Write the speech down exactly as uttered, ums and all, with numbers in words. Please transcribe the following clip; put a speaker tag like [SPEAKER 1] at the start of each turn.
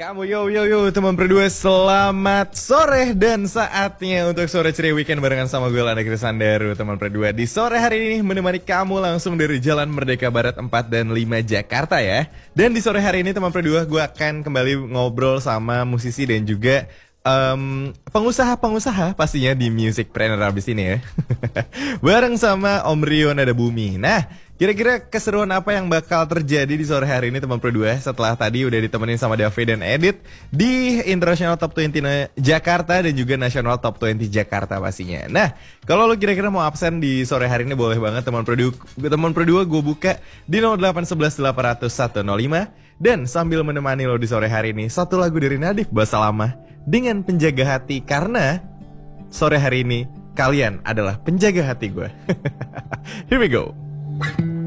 [SPEAKER 1] Kamu yo yo yo teman berdua, selamat sore dan saatnya untuk sore ceria weekend barengan sama gue Landa Krisandaru. Teman berdua di sore hari ini menemani kamu langsung dari Jalan Merdeka Barat empat dan lima Jakarta ya. Dan di sore hari ini teman berdua gue akan kembali ngobrol sama musisi dan juga um, pengusaha-pengusaha pastinya di Musicpreneur abis ini ya. Bareng sama Om Rio Nada Bumi. Nah, kira-kira keseruan apa yang bakal terjadi di sore hari ini teman berdua setelah tadi udah ditemenin sama Davi dan Edit di International Top dua puluh Jakarta dan juga National Top dua puluh Jakarta pastinya. Nah, kalau lo kira-kira mau absen di sore hari ini boleh banget teman berdua. Teman berdua gue buka di nol delapan satu satu delapan nol satu nol lima dan sambil menemani lo di sore hari ini satu lagu dari Nadif Bahasa Lama dengan Penjaga Hati, karena sore hari ini kalian adalah penjaga hati gue. Here we go.